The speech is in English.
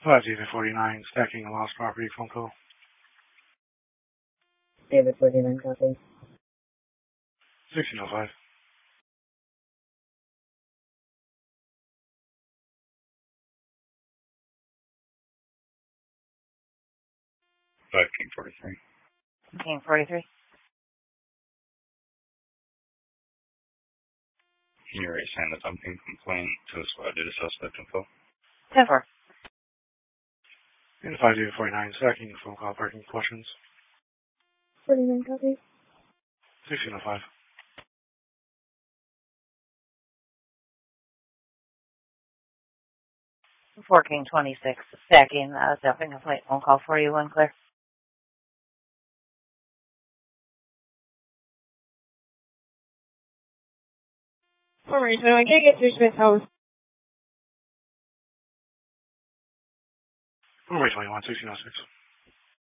David 49, stacking a lost property phone call. David 49, copy. 1605. King 43. King 43. Can you resend the dumping complaint to the squad due to suspect info? 10-4. And 5 49, stacking phone call parking questions. 49, copy. 1605. 4 King 26, stacking, dumping complaint phone call for you, Winkler. Formation, I can't get through Smith's house. Runway 21, 1606.